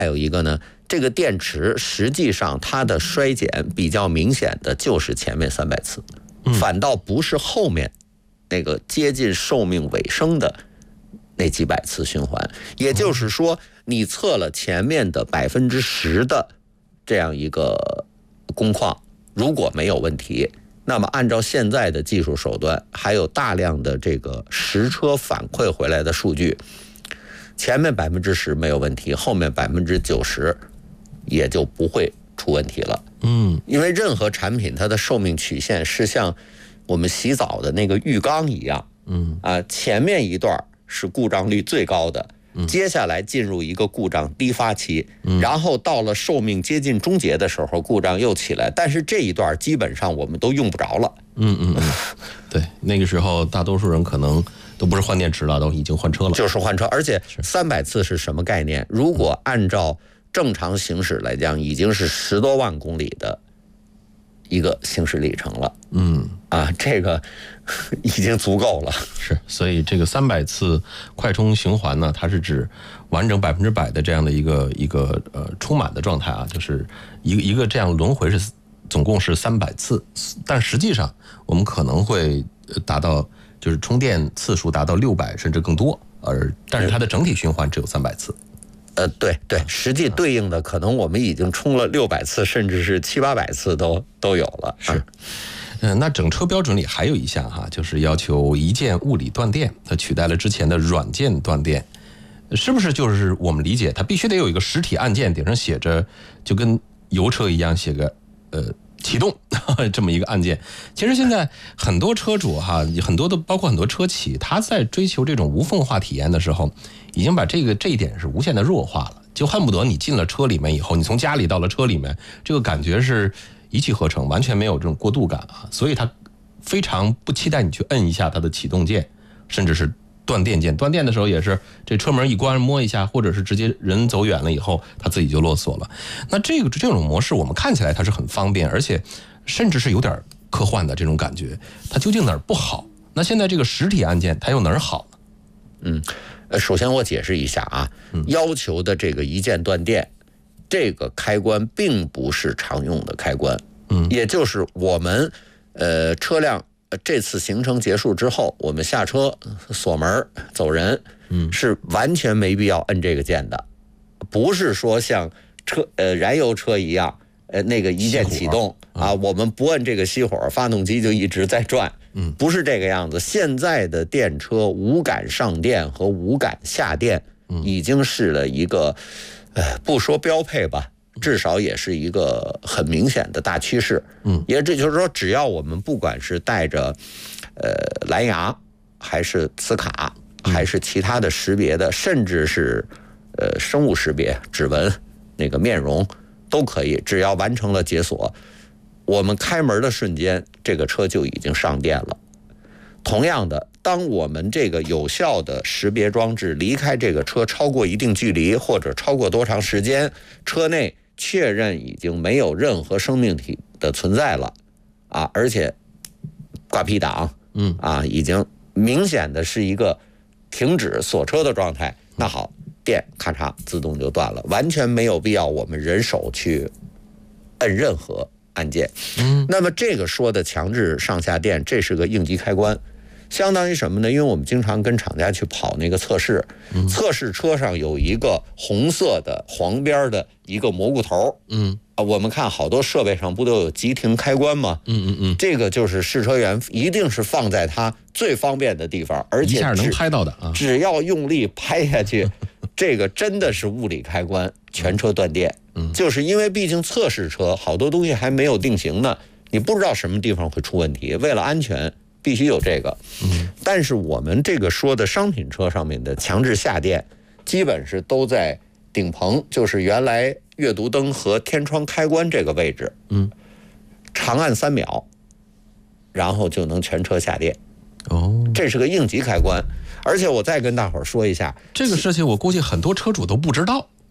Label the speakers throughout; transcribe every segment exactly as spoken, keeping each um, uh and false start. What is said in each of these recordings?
Speaker 1: 还有一个呢，这个电池实际上它的衰减比较明显的就是前面三百次，反倒不是后面那个接近寿命尾声的那几百次循环。也就是说，你测了前面的百分之十的这样一个工况，如果没有问题，那么按照现在的技术手段，还有大量的这个实车反馈回来的数据，前面百分之十没有问题，后面百分之九十也就不会出问题了。嗯，因为任何产品它的寿命曲线是像我们洗澡的那个浴缸一样，嗯啊，前面一段是故障率最高的，接下来进入一个故障低发期，然后到了寿命接近终结的时候，故障又起来，但是这一段基本上我们都用不着了。
Speaker 2: 嗯嗯嗯，对，那个时候大多数人可能都不是换电池了，都已经换车了，
Speaker 1: 就是换车。而且三百次是什么概念？如果按照正常行驶来讲，已经是十多万公里的一个行驶里程了。嗯啊，这个已经足够了。
Speaker 2: 是，所以这个三百次快充循环呢，它是指完整百分之百的这样的一个一个呃充满的状态啊，就是一个一个这样轮回是总共是三百次，但实际上我们可能会达到就是充电次数达到六百甚至更多，而但是它的整体循环只有三百次。
Speaker 1: 呃，对对，实际对应的可能我们已经充了六百次，甚至是七八百次都都有了。
Speaker 2: 是。嗯，那整车标准里还有一项哈，就是要求一键物理断电，它取代了之前的软件断电，是不是就是我们理解它必须得有一个实体按键，顶上写着就跟油车一样写个呃启动这么一个按键？其实现在很多车主哈，很多的包括很多车企，他在追求这种无缝化体验的时候，已经把这个这一点是无限的弱化了，就恨不得你进了车里面以后，你从家里到了车里面，这个感觉是一气呵成，完全没有这种过渡感啊，所以他非常不期待你去摁一下它的启动键，甚至是断电键。断电的时候也是这车门一关摸一下，或者是直接人走远了以后，它自己就落锁了。那这个这种模式我们看起来它是很方便，而且甚至是有点科幻的这种感觉。它究竟哪儿不好？那现在这个实体按键它又哪儿好呢？
Speaker 1: 嗯，呃，首先我解释一下啊，要求的这个一键断电。这个开关并不是常用的开关，嗯，也就是我们呃车辆这次行程结束之后，我们下车锁门走人，嗯，是完全没必要摁这个键的，不是说像车呃燃油车一样，呃那个一键启动啊，我们不摁这个熄火，发动机就一直在转，嗯，不是这个样子。现在的电车无感上电和无感下电，已经是了一个。呃，不说标配吧，至少也是一个很明显的大趋势。嗯，也这就是说，只要我们不管是带着呃蓝牙，还是磁卡，还是其他的识别的，甚至是呃生物识别、指纹、那个面容都可以，只要完成了解锁，我们开门的瞬间，这个车就已经上电了。同样的，当我们这个有效的识别装置离开这个车超过一定距离，或者超过多长时间，车内确认已经没有任何生命体的存在了，啊，而且挂 P 档，嗯，啊，已经明显的是一个停止锁车的状态。那好，电咔嚓自动就断了，完全没有必要我们人手去摁任何按键。嗯，那么这个说的强制上下电，这是个应急开关。相当于什么呢？因为我们经常跟厂家去跑那个测试，嗯、测试车上有一个红色的黄边的一个蘑菇头，嗯啊，我们看好多设备上不都有急停开关吗？嗯嗯嗯，这个就是试车员一定是放在它最方便的地方，而且
Speaker 2: 一下能拍到的啊，
Speaker 1: 只要用力拍下去，这个真的是物理开关，全车断电。嗯，就是因为毕竟测试车好多东西还没有定型呢，你不知道什么地方会出问题，为了安全。必须有这个，嗯，但是我们这个说的商品车上面的强制下电，基本是都在顶棚，就是原来阅读灯和天窗开关这个位置，嗯，长按三秒，然后就能全车下电。哦，这是个应急开关，而且我再跟大伙儿说一下，
Speaker 2: 这个事情我估计很多车主都不知道。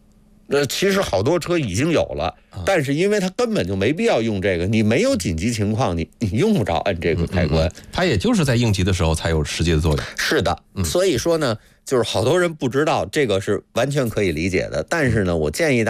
Speaker 1: 呃，其实好多车已经有了，但是因为它根本就没必要用这个，你没有紧急情况，你你用不着按这个开关。嗯嗯、
Speaker 2: 它也就是在应急的时候才有实际的作用。
Speaker 1: 是的，嗯、所以说呢，就是好多人不知道这个是完全可以理解的，但是呢，我建议大家。